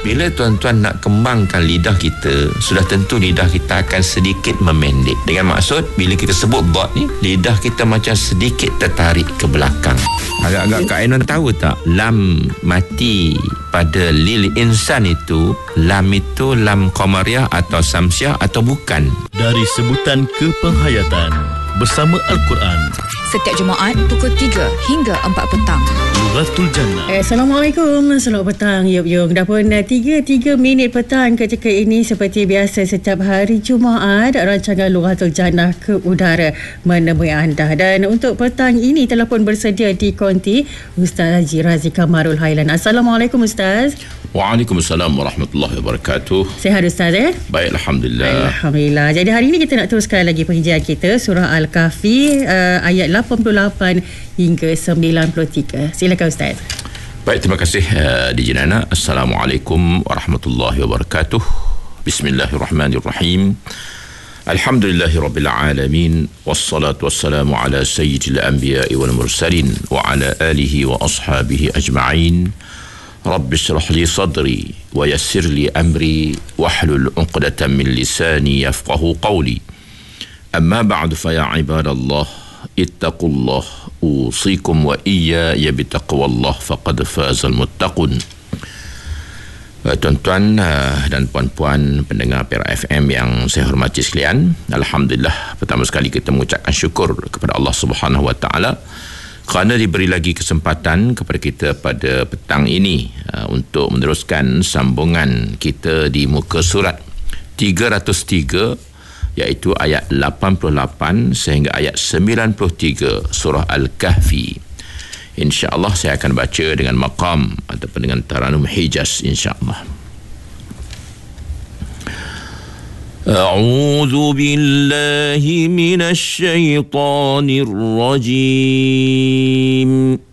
Bila tuan-tuan nak kembangkan lidah kita, sudah tentu lidah kita akan sedikit memendek. Dengan maksud, bila kita sebut dot ni, lidah kita macam sedikit tertarik ke belakang. Agak-agak Kak Ainon tahu tak, lam mati pada lil insan itu, lam itu lam qamariyah atau samsiah atau bukan? Dari sebutan kepenghayatan bersama Al-Quran. Setiap Jumaat pukul 3 hingga 4 petang. Lughatul Jannah. Assalamualaikum. Selamat petang. Yup. Dah pun 3 minit petang ketika ini seperti biasa setiap hari Jumaat rancangan Lughatul Jannah ke udara menemui anda. Dan untuk petang ini telah pun bersedia di konti Ustaz Haji Razi Kamarul Hailan. Assalamualaikum Ustaz. Waalaikumsalam warahmatullahi wabarakatuh. Sihat Ustaz Baik, Alhamdulillah. Alhamdulillah. Jadi hari ini kita nak teruskan lagi penghijraan kita surah Al-Kahfi ayat 88 hingga 93. Silakan Ustaz. Baik, terima kasih Diji Nana. Assalamualaikum warahmatullahi wabarakatuh. Bismillahirrahmanirrahim. Alhamdulillahirabbil alamin, wassalatu wassalamu ala sayyidil anbiya'i wal mursalin wa ala alihi wa ashabihi ajma'in. Rabbi shrah li sadri wa yassir li amri wahlul 'uqdatam min lisani yafqahu qawli. Amma ba'du, fa ya ibadallah ittaqullah usikum wa iyaya bitaqwallah faqad fazal muttaqun. Tuan-tuan dan puan-puan pendengar Perak FM yang saya hormati sekalian, alhamdulillah, pertama sekali kita mengucapkan syukur kepada Allah Subhanahu wa taala kerana diberi lagi kesempatan kepada kita pada petang ini untuk meneruskan sambungan kita di muka surat 303, iaitu ayat 88 sehingga ayat 93 surah Al-Kahfi. InsyaAllah saya akan baca dengan maqam ataupun dengan taranum Hijaz, insyaAllah. A'udzu billahi minasy syaithanir rajim.